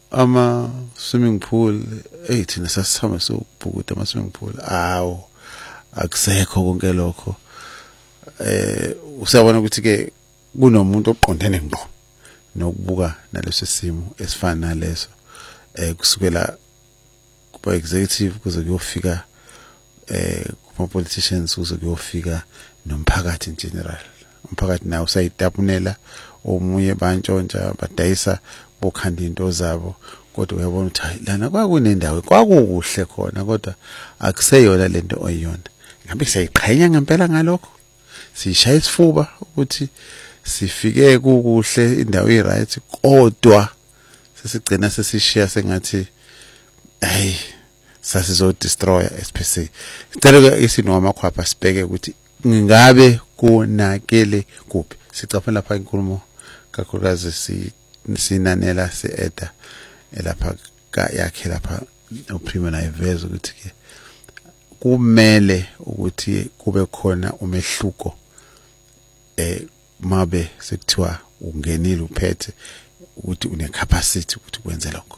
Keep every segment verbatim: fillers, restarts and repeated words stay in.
ama swimming pool eh thina sasihamba sobhukuda ama swimming pool awu akusekho konke lokho eh usabona ukuthi ke kunomuntu oqondene ngqo nokubuka naleso simo esifana naleso eh kusukela kuba executive kuze kuyofika eh kuma politicians kuze kuyofika nomphakathi in general umphakathi nawo usayitapunela omunye bantshontsha badayisa bokhanda into zabo kodwa uyabona ukuthi lana kwakunendawo kwakukuhle khona kodwa akuseyona lento oyiyona ngabe siyayiqhenya ngempela ngalokho sishaya isifuba ukuthi sifike kukuhle indawo iright kodwa sesigcina sesishiya sengathi hey sasizo destroy S P C sicela isinoma khwapha sibheke ukuthi ngabe kunakele kuphi sicapha lapha inkulumo kakhulukazi si sinanela seeda elapha yakhe lapha uPrima nayiveza ukuthi ke kumele ukuthi kube khona umehluko eh mabe sekuthiwa ungenile uphethe ukuthi une capacity ukuthi kwenze lokho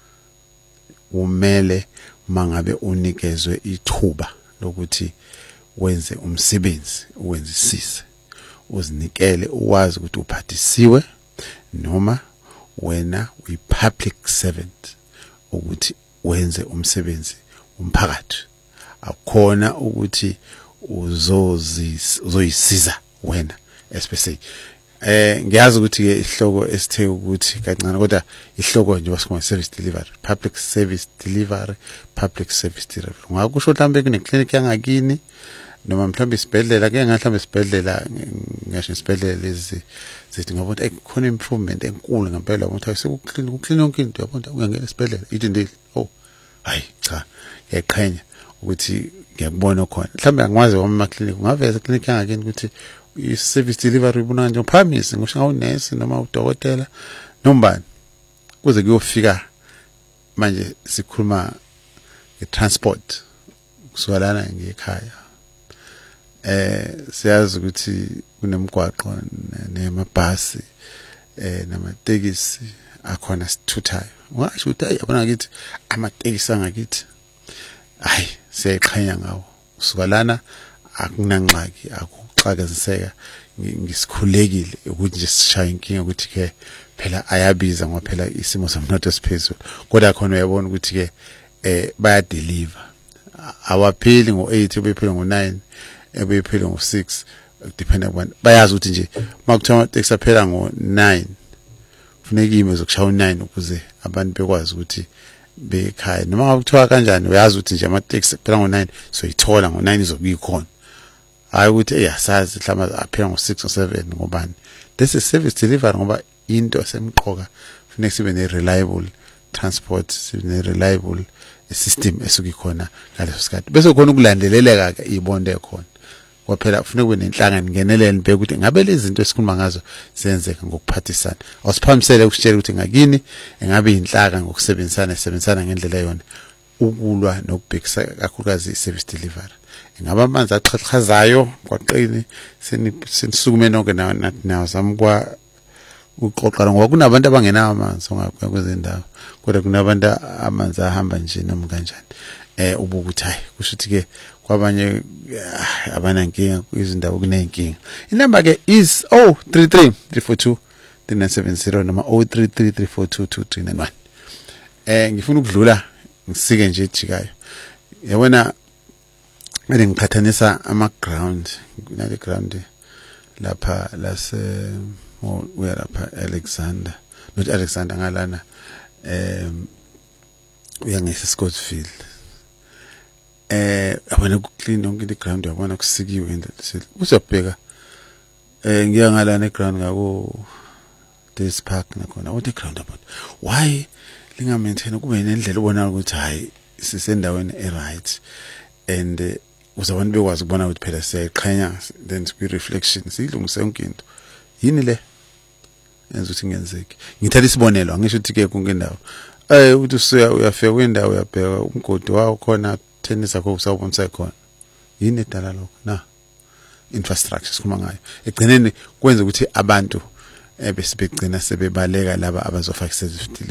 kumele mangabe unikezwe ithuba lokuthi wenze umsebenzi uwenzisise uzinikele uwazi ukuthi uphathisiwe noma wena uyi public servant ukuthi wenze umsebenzi umphakathi akukhona ukuthi uzoyisiza wena especially eh ngiyazi ukuthi ke ihloko esithe ukuthi kancane kodwa ihloko nje wasikho service delivery public service delivery public service delivery ngakusho mhlambe kune clinic yangakini noma mhlambe isibhedlela ke ngahlambe isibhedlela ngisho isibhedlela lezi zithi ngabona ekukhona improvement enkulu ngempela ukuthi ayisekuclean ukuclean yonke into yabona uyangena esibhedlela ithi ndile oh hayi cha ngiyaqhenya ukuthi ngiyakubona khona mhlambe angikwazi wama clinic ngaveza clinic yangakini ukuthi i service delivery ibona nje uphamise ngisho ngawu nurse noma udokotela nombani kuze kuyofika manje sikhuluma ngetransport kusuka lana ngekhaya eh siyazi ukuthi kunemgwaqo nemabhasi eh namatekisi akhona sithuthayo ngasho ukuthi ayabona ngithi amatekisi angakithi hayi siyayiqhenya ngawo kusuka lana akunanxaki akuxakeziseka ngisikhulekile ukuthi nje sishaya inkinga ukuthi ke phela ayabiza ngoba phela isimo somnotho siphezulu kodwa khona uyabona ukuthi ke eh baya deliver awaphili ngo eight bephela ngo nine ebephela ngo six depend on bayazi ukuthi nje makuthiwa amateksi aphela ngo nine kufuneka ime zokushaya nine ukuze abantu bekwazi ukuthi bekhaya noma ngakuthiwa kanjani uyazi ukuthi nje amateksi aphela ngo nine so ithola ngo nine izokuyikhona hayi ukuthi eyasazi mhlawumbe aphela ngo six or seven ngobani this is service delivery ngoba into esemqoka kufuneka sibe ne reliable transport sibe ne reliable system esukikhona ngaleso sikhathi bese khona ukulandeleleka ke ibonde khona kwaphela kufuneka kube nenhlangano ngenelele nibheke ukuthi ngabe lezi zinto esikhuluma ngazo ziyenzeka ngokuphathisana awusiphamisele ukusitshela ukuthi ngakini engabe inhlaka ngokusebenzisana sebenzisana ngendlela yona ukulwa nokubhekisa kakhulukazi service delivery ingaba amanzi axhaxhazayo kwaqini senisukume nonke nathi nawo zamkwa uqoqala ngoba kunabantu abangenayo amanzi ongakho kwezindawo kodwa kunabantu amanzi ahamba nje noma kanjani eh ubukuthi hayi kusho ukuthi ke kwabanye abanankinga izindawo kunenkinga inamba ke is oh three three three four two three nine seven zero noma oh three three three four two two three nine one eh ngifuna ukudlula ngisike nje ejikayo yabona manje ngiqhathanisa ama ground kunale ground lapha lase we lapha Alexander not Alexander ngalana em uyangise Scottsfield eh abona ku clean yonke the ground yabona kusikiwe indlela uzobheka eh ngiyangalana eground ngako this park nakhona what the ground about why linga maintain kube nendlela ubona ukuthi hayi sisendaweni e right and uh, uzabantu bekwazi ukubona ukuthi phela siyayiqhenya then kwi reflection silungise yonke into yini le yenza ukuthi ngenzeke ngithatha isibonelo angisho ukuthi ke konke indawo eh uthi usuya uyafika kwindawo uyabheka umgodi wawo khona tennis akho usawubonisa khona yini edala lokho na infrastructure sikhuluma ngayo egcineni kwenza ukuthi abantu ebesibegcina sebebaleka laba abazofaka service